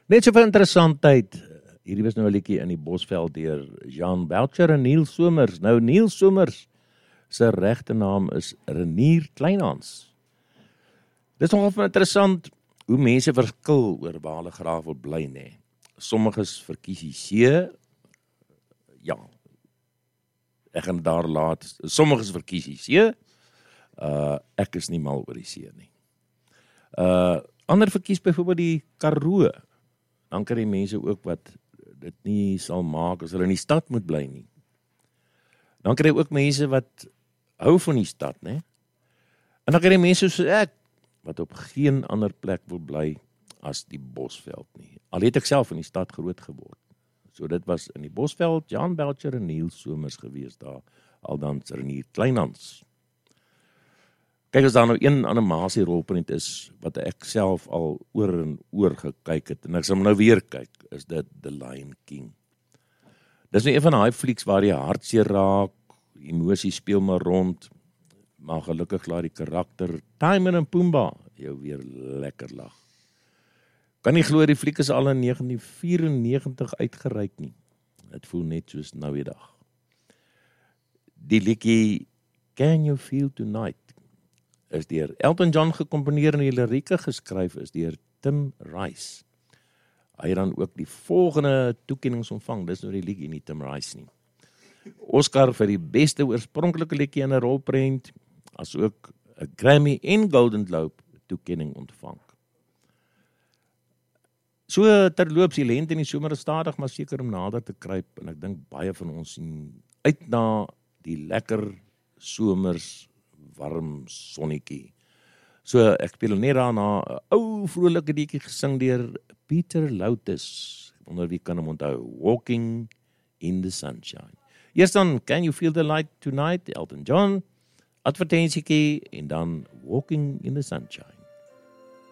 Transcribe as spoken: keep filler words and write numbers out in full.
Net so vir interessantheid, hierdie was nou 'n liedjie in die Bosveld deur Jean Belcher en Neil Somers. Nou Neil Somers se regte naam is Renier Kleinhans. Dis nogal van interessant hoe mense verskil oor waar hulle graag wil bly, nê. Sommiges verkies die see. Ja. Ek gaan daar laat. Sommiges verkies die see. Uh ek is nie mal oor die see nie. Uh ander verkies byvoorbeeld die Karoo. Dan kry die mense ook wat dit nie sal maak as hulle in die stad moet bly nie. Dan kry jy ook mense wat hou van die stad, né? En dan kry jy mense soos ek wat op geen ander plek wil bly as die Bosveld nie. Al het ek self in die stad groot geword. So dit was in die Bosveld, Jan Belcher en Neil Somers gewees daar, al dan Renier Kleinhans. Kyk, as daar nou een animasie rolprent is, wat ek self al oor en oor gekyk het, en ek sal nou weer kyk, is dit The Lion King. Dis nou een van die flieks waar jy hartseer raak, emosie speel maar rond, maar gelukkig laat die karakter Timon en Pumbaa jou weer lekker lag. Kan nie glo die fliek is al in negentien vyierennegentig uitgereik nie. Dit voel net soos nou die dag. Die liedjie Can You Feel Tonight is deur Elton John gekomponeer en die lirieke geskryf is deur Tim Rice. Hy het dan ook die volgende toekennings ontvang, dis nou die liedjie nie Tim Rice nie. Oscar vir die beste oorspronklike liedjie in 'n rolprent, as ook 'n Grammy en Golden Globe toekenning ontvang. So terloops, die lente en die somer is stadig, maar seker om nader te kruip, en ek dink baie van ons sien uit na die lekker somers warm sonnetjie. So ek speel net daarna 'n ou vrolike liedjie gesing deur Pieter Loutus, onder wie kan hom onthou, Walking in the Sunshine. Eers dan Can You Feel the Light Tonight, Elton John, advertensiekie en dan Walking in the Sunshine.